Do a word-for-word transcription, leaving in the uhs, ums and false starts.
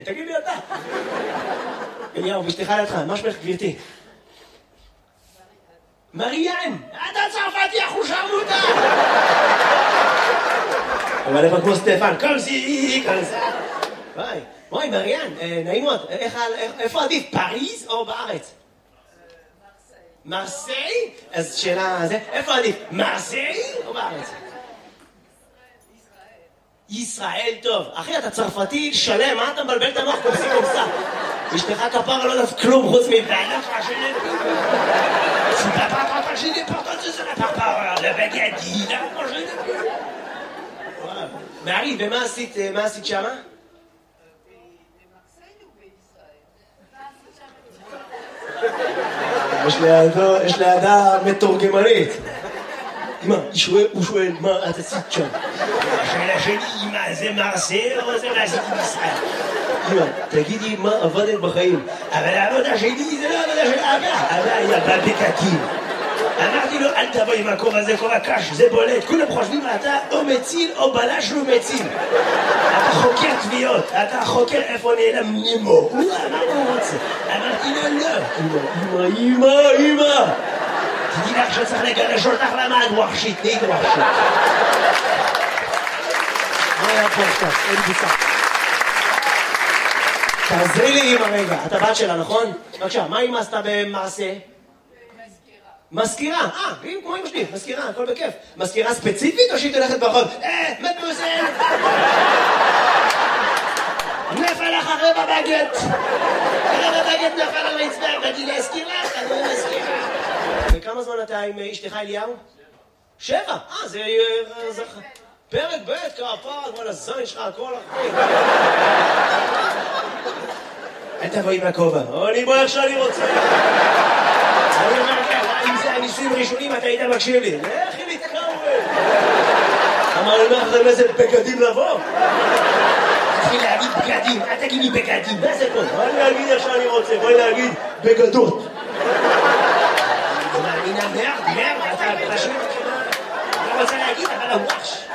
תגיד לי אתה. אליהו, ואשתך לידך, מה שמך גבירתי? מריאן, אתה צרפתי אחושרמוטה! אבל איפה כמו סטפן, קומסי, קומסה. וואי, וואי, מריאן, נעים מאוד, איפה עדיף, פריז או בארץ? מרסיי. מרסיי? אז שאלה, איפה עדיף, מרסיי או בארץ? ישראל טוב. אחי, אתה צרפתי שלם, מה אתה מבלבל את המוח קומסי קומסה? אשתך כפרה לא יודעת כלום חוץ מבעלה פרשנית. Tu ne vas pas partager des portes de la part le bagadi, là, manger des peu. Marie, ומה עשית, מה עשית שמה? יש לידה מתורגמנית. אמא, הוא שואל, מה את עשית שם? השאלה שלי, אמא, זה מרסיי או זה מה עשיתי בישראל? אמא, תגידי מה עבדת בחיים. אבל העבודה שלי זה לא עבודה של אבא. אבא היה בבקקים. אמרתי לו, אל תבוא עם הכובע הזה, כובע קש, זה בולט. כולם חושבים, אתה או מציל או בלש לא מציל. אתה חוקר תביעות, אתה חוקר איפה נעלם נימו. מה הוא רוצה? אמרתי לו, לא. אמא, אמא, אמא. תדעי לך שצריך לגרש אותך למה את ווחשית, נהיית ווחשית. מה היה פה עכשיו? אין בוצה. תעזרי לי אמא רגע, אתה בת שלה, נכון? בבקשה, מה אמא עשתה במעשה? מזכירה, אה, כמו אמא שלי, מזכירה, הכל בכיף. מזכירה ספציפית או שהיא תלכת ברחוב? אה, מדמוזל! נפל לך רבע בגט! רבע בגט נפל על רצפה, באתי להזכיר לך, אני מזכירה. וכמה זמן אתה עם אשתך אליהו? שבע, אה, זה... פרק ב' כפר, וואלה, זין שלך, הכל אחרי. אל תבואי מהכובע, אני בוא איך שאני רוצה. אני אומר לך, אם זה הניסויים הראשונים, אתה היית מקשיב לי. לכי להתקרב. אמר לי, מה אחרי איזה בגדים לבוא? תתחיל להגיד בגדים, אל תגיד לי בגדים, מה זה פה? בואי להגיד איך שאני רוצה, בואי להגיד בגדות. אני מאמינה מרד, מרד, אתה פשוט... אני רוצה להגיד, אבל הוואש.